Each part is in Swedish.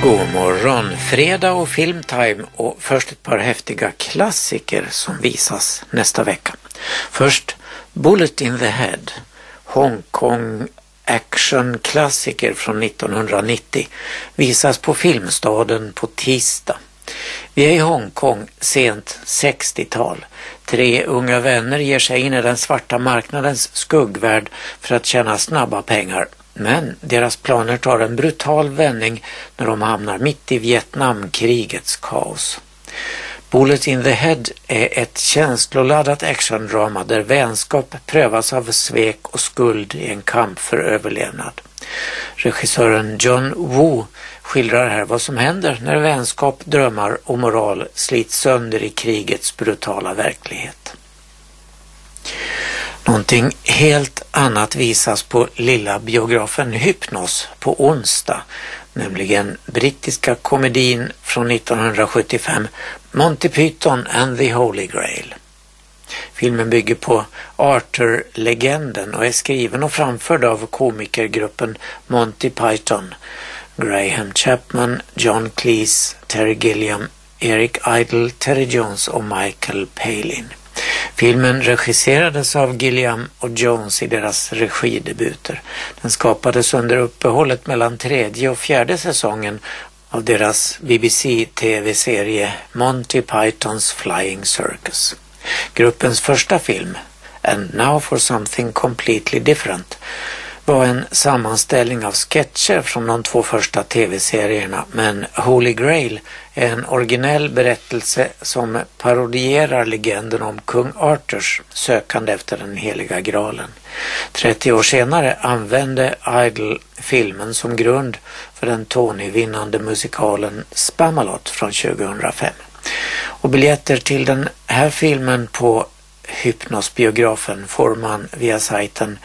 God morgon, fredag och filmtime och först ett par häftiga klassiker som visas nästa vecka. Först Bullet in the Head, Hongkong actionklassiker från 1990, visas på Filmstaden på tisdag. Vi är i Hongkong sent 60-tal. 3 unga vänner ger sig in i den svarta marknadens skuggvärld för att tjäna snabba pengar. Men deras planer tar en brutal vändning när de hamnar mitt i Vietnamkrigets kaos. Bullet in the Head är ett känsloladdat actiondrama där vänskap prövas av svek och skuld i en kamp för överlevnad. Regissören John Woo skildrar här vad som händer när vänskap, drömmar och moral slits sönder i krigets brutala verklighet. Någonting helt annat visas på lilla biografen Hypnos på onsdag, nämligen brittiska komedin från 1975 Monty Python and the Holy Grail. Filmen bygger på Arthur-legenden och är skriven och framförd av komikergruppen Monty Python, Graham Chapman, John Cleese, Terry Gilliam, Eric Idle, Terry Jones och Michael Palin. Filmen regisserades av Gilliam och Jones i deras regidebuter. Den skapades under uppehållet mellan 3:e och 4:e säsongen av deras BBC-tv-serie Monty Pythons Flying Circus. Gruppens första film, And Now for Something Completely Different, var en sammanställning av sketcher från de 2 första tv-serierna, men Holy Grail är en originell berättelse som parodierar legenden om kung Arthurs sökande efter den heliga graalen. 30 år senare använde Idle filmen som grund för den Tony-vinnande musikalen Spamalot från 2005. Och biljetter till den här filmen på Hypnosbiografen får man via sajten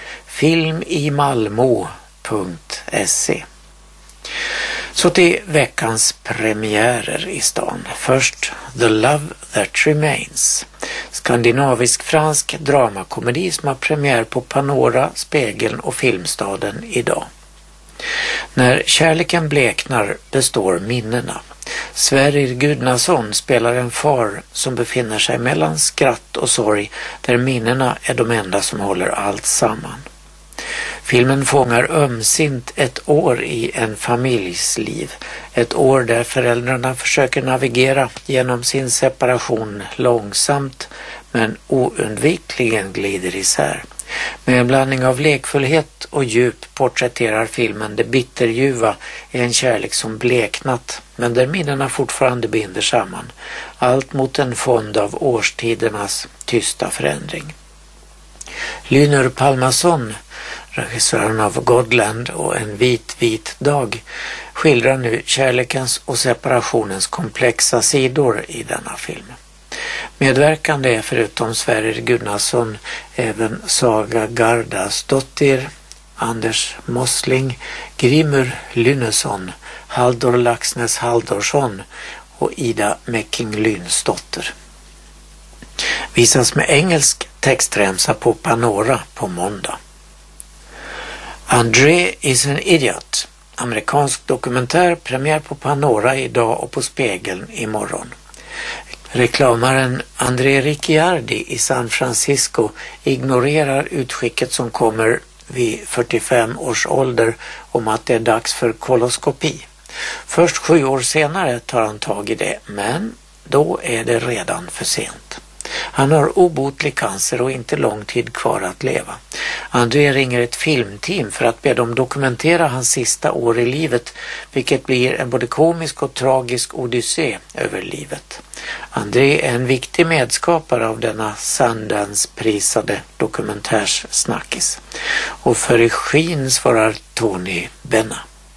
filmimalmo.se. Så till veckans premiärer i stan. Först The Love That Remains, skandinavisk-fransk dramakomedi som har premiär på Panora, Spegeln och Filmstaden idag. När kärleken bleknar består minnena. Sverrir Gudnason spelar en far som befinner sig mellan skratt och sorg, där minnena är de enda som håller allt samman. Filmen fångar ömsint ett år i en familjs liv. Ett år där föräldrarna försöker navigera genom sin separation långsamt men oundvikligen glider isär. Med en blandning av lekfullhet och djup porträtterar filmen det bitterljuva i en kärlek som bleknat, men där minnena fortfarande binder samman. Allt mot en fond av årstidernas tysta förändring. Lynur Palmason, regissören av Godland och En vit dag, skildrar nu kärlekens och separationens komplexa sidor i denna film. Medverkande är förutom Sverrir Gudnason även Saga Gardasdottir, Anders Mossling, Grimur Lynnesson, Haldor Laxnäs Haldorsson och Ida Mecking-Lynsdotter. Visas med engelsk textremsa på Panora på måndag. André is an idiot, amerikansk dokumentär, premiär på Panora idag och på Spegeln imorgon. Reklamaren André Ricciardi i San Francisco ignorerar utskicket som kommer vid 45 års ålder om att det är dags för koloskopi. Först 7 år senare tar han tag i det, men då är det redan för sent. Han har obotlig cancer och inte lång tid kvar att leva. André ringer ett filmteam för att be dem dokumentera hans sista år i livet, vilket blir en både komisk och tragisk odyssé över livet. André är en viktig medskapare av denna Sundance-prisade dokumentärssnackis. Och för regin svarar Tony Benna.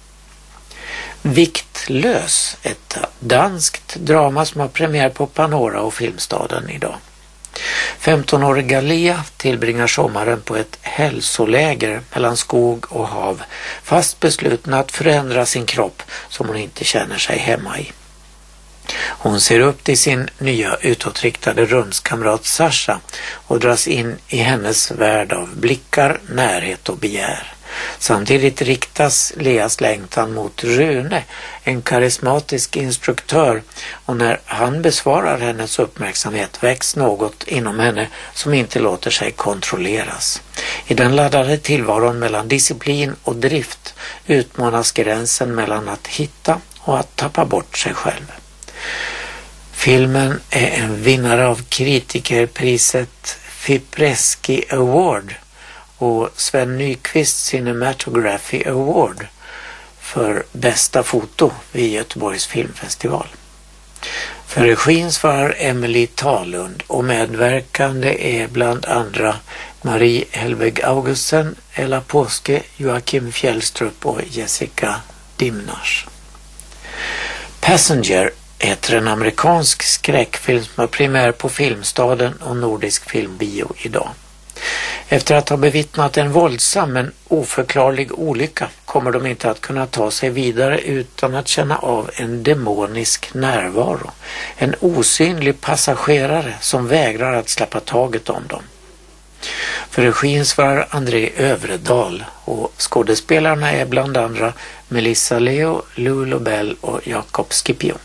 Viktlös, ett danskt drama som har premiär på Panora och Filmstaden idag. 15-åriga Lia tillbringar sommaren på ett hälsoläger mellan skog och hav, fast besluten att förändra sin kropp som hon inte känner sig hemma i. Hon ser upp till sin nya utåtriktade rumskamrat Sasha och dras in i hennes värld av blickar, närhet och begär. Samtidigt riktas Leas längtan mot Rune, en karismatisk instruktör, och när han besvarar hennes uppmärksamhet väcks något inom henne som inte låter sig kontrolleras. I den laddade tillvaron mellan disciplin och drift utmanas gränsen mellan att hitta och att tappa bort sig själv. Filmen är en vinnare av kritikerpriset Fipreski Award och Sven Nykvist Cinematography Award för bästa foto vid Göteborgs filmfestival. För regin svarar Emily Talund och medverkande är bland andra Marie Helveg Augusten, Ella Påske, Joakim Fjällstrup och Jessica Dimnars. Passenger heter en amerikansk skräckfilm som har premiär på Filmstaden och Nordisk filmbio idag. Efter att ha bevittnat en våldsam men oförklarlig olycka kommer de inte att kunna ta sig vidare utan att känna av en demonisk närvaro. En osynlig passagerare som vägrar att släppa taget om dem. För regin svarar André Övredal och skådespelarna är bland andra Melissa Leo, Lou Lobel och Jacob Scipio.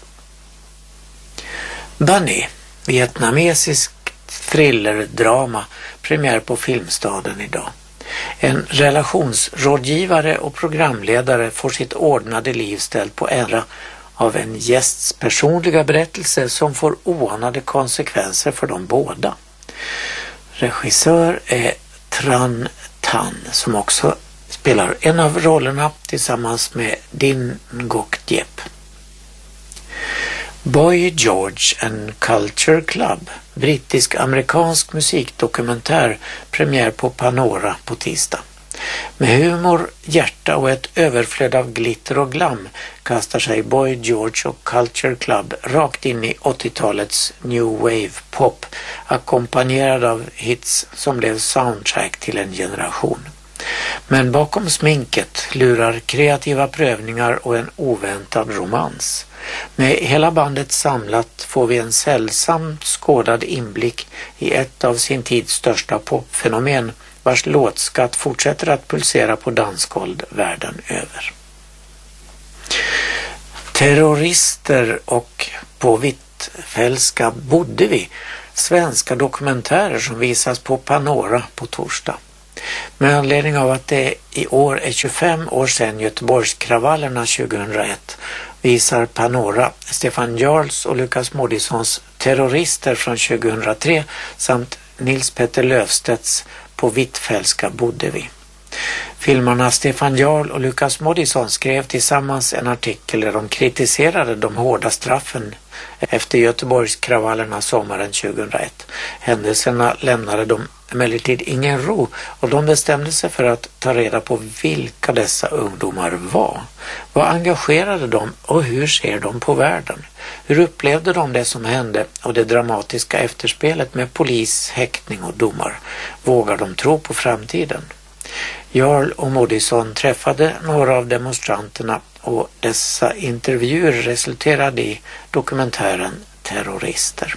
Bunny, vietnamesisk thrillerdrama, premiär på Filmstaden idag. En relationsrådgivare och programledare får sitt ordnade liv ställt på ära av en gästs personliga berättelse som får oanade konsekvenser för dem båda. Regissör är Tran Tan som också spelar en av rollerna tillsammans med Din Ngoc Diep. Boy George and Culture Club, brittisk-amerikansk musikdokumentär, premiär på Panora på tisdag. Med humor, hjärta och ett överflöd av glitter och glam kastar sig Boy George och Culture Club rakt in i 80-talets New Wave Pop, ackompanjerad av hits som blev soundtrack till en generation. Men bakom sminket lurar kreativa prövningar och en oväntad romans. Med hela bandet samlat får vi en sällsamt skådad inblick i ett av sin tids största popfenomen vars låtskatt fortsätter att pulsera på dansgolv världen över. Terrorister och på Hvitfeldtska bodde vi, svenska dokumentärer som visas på Panora på torsdag. Med anledning av att det i år är 25 år sedan Göteborgskravallerna 2001 visar Panora Stefan Jarls och Lukas Moodyssons Terrorister från 2003 samt Nils Petter Löfstedts På Hvitfeldtska bodde vi. Filmarna Stefan Jarl och Lukas Moodysson skrev tillsammans en artikel där de kritiserade de hårda straffen efter Göteborgskravallerna sommaren 2001. Händelserna lämnade dem emellertid ingen ro och de bestämde sig för att ta reda på vilka dessa ungdomar var. Vad engagerade de och hur ser de på världen? Hur upplevde de det som hände och det dramatiska efterspelet med polis, häktning och domar? Vågar de tro på framtiden? Jarl och Moodysson träffade några av demonstranterna och dessa intervjuer resulterade i dokumentären Terrorister.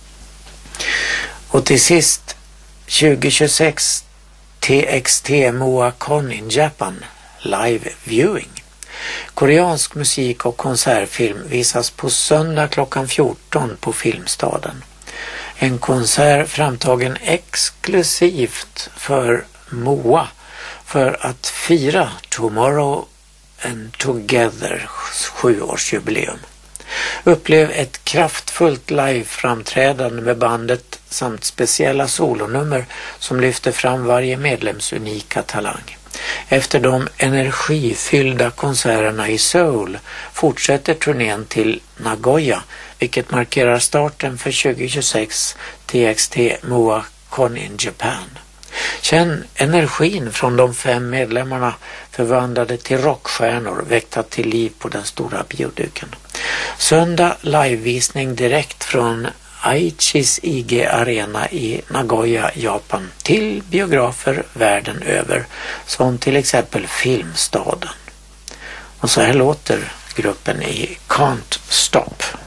Och till sist 2026 TXT MoaCon in Japan live viewing. Koreansk musik och konsertfilm visas på söndag klockan 14 på Filmstaden. En konsert framtagen exklusivt för MOA för att fira Tomorrow and Together 7-årsjubileum. Upplev ett kraftfullt live-framträdande med bandet samt speciella solonummer som lyfter fram varje medlems unika talang. Efter de energifyllda konserterna i Seoul fortsätter turnén till Nagoya, vilket markerar starten för 2026 TXT MoaCon in Japan. Känn energin från de 5 medlemmarna förvandlade till rockstjärnor väckta till liv på den stora bioduken. Söndag livevisning direkt från Aichis IG Arena i Nagoya, Japan till biografer världen över som till exempel Filmstaden. Och så här låter gruppen i Can't Stop.